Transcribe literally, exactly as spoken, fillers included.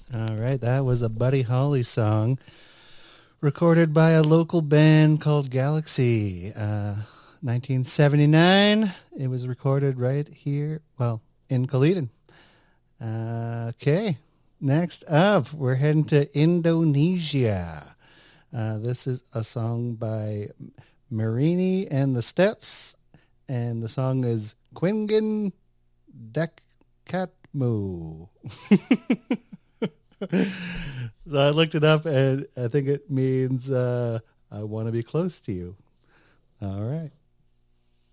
All right, that was a Buddy Holly song recorded by a local band called Galaxy. Uh, nineteen seventy-nine. It was recorded right here, well, in Kaliden. Uh, okay, next up, we're heading to Indonesia. Uh, this is a song by Marini and the Steps, and the song is Quingen Dekatmu. So I looked it up, and I think it means uh, I want to be close to you. All right.